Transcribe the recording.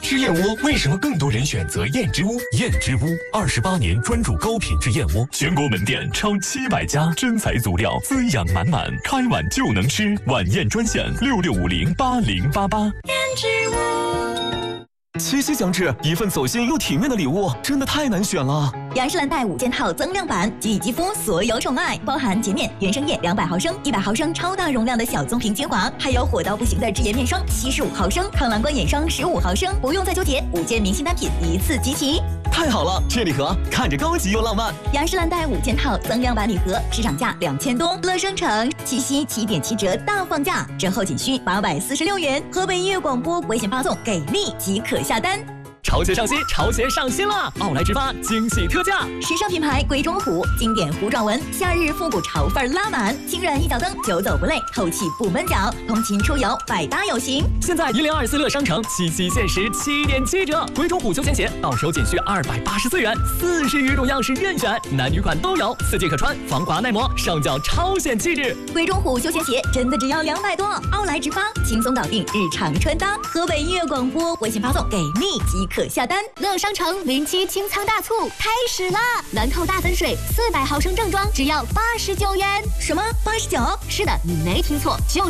吃燕窝为什么更多人选择燕之屋？燕之屋28年专注高品质燕窝，全国门店超700家，真材足料，滋养满满，开碗就能吃。晚宴专线66508088。 燕之屋。 七夕将至，一份走心又体面的礼物真的太难选了。 雅诗兰黛5件套增量版，给予肌肤所有宠爱，包含洁面、原生液200毫升、100毫升超大容量的小棕瓶精华，还有火到不行的脂颜面霜75毫升、抗蓝光眼霜15毫升，不用再纠结，5件明星单品一次集齐。 太好了，这礼盒看着高级又浪漫。 雅诗兰黛5件套增量版礼盒，市场价2000多，乐商城七夕7.7折大放价，折后仅需846元。河北音乐广播微信发送给力即可下单。 潮鞋上新，潮鞋上新了！奥莱直发惊喜特价， 时尚品牌贵中虎经典弧状纹，夏日复古潮范拉满，轻软一脚蹬，久走不累，透气不闷脚，通勤出游百搭有型。 现在1024乐商城七夕限时7.7折，贵中虎休闲鞋到手仅需284元，40余种样式任选，男女款都有，4季可穿，防滑耐磨，上脚超显气质。 贵中虎休闲鞋真的只要200多，奥莱直发轻松搞定日常穿搭。河北音乐广播微信发送给力即可下单。 乐商城07清仓大促开始了，蓝透大粉水400毫升正装只要89元。 什么89？ 是的，你没听错，就